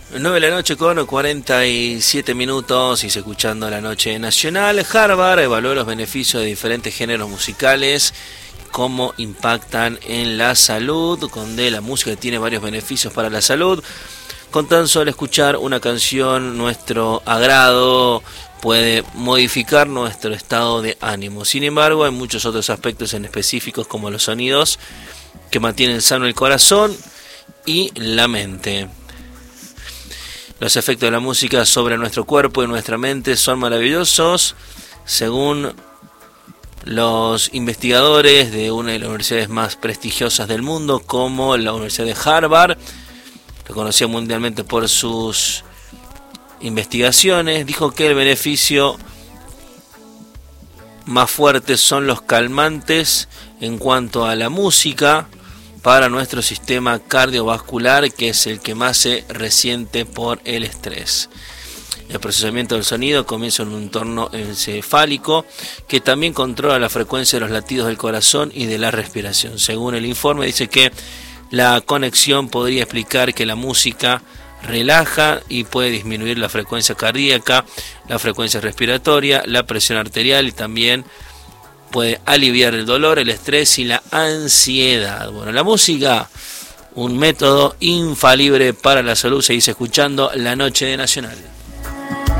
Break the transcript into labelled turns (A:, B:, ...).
A: 9 de la noche con 47 minutos y se escuchando La Noche Nacional. Harvard evaluó los beneficios de diferentes géneros musicales, cómo impactan en la salud, donde la música tiene varios beneficios para la salud. Con tan solo escuchar una canción, nuestro agrado puede modificar nuestro estado de ánimo. Sin embargo, hay muchos otros aspectos en específicos, como los sonidos, que mantienen sano el corazón y la mente. Los efectos de la música sobre nuestro cuerpo y nuestra mente son maravillosos, según los investigadores de una de las universidades más prestigiosas del mundo, como la Universidad de Harvard, reconocida mundialmente por sus investigaciones. Dijo que el beneficio más fuerte son los calmantes en cuanto a la música para nuestro sistema cardiovascular, que es el que más se resiente por el estrés. El procesamiento del sonido comienza en un entorno encefálico que también controla la frecuencia de los latidos del corazón y de la respiración. Según el informe, dice que la conexión podría explicar que la música relaja y puede disminuir la frecuencia cardíaca, la frecuencia respiratoria, la presión arterial, y también puede aliviar el dolor, el estrés y la ansiedad. Bueno, la música, un método infalible para la salud. Seguís escuchando La Noche de Nacional.